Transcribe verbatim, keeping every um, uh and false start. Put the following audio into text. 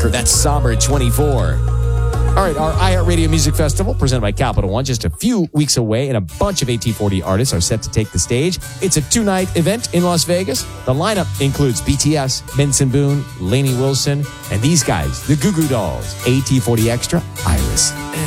That's Somber twenty-four. All right, our iHeartRadio Music Festival, presented by Capital One, just a few weeks away, and a bunch of A T forty artists are set to take the stage. It's a two-night event in Las Vegas. The lineup includes B T S, Benson Boone, Lainey Wilson, and these guys, the Goo Goo Dolls, A T forty Extra, Iris.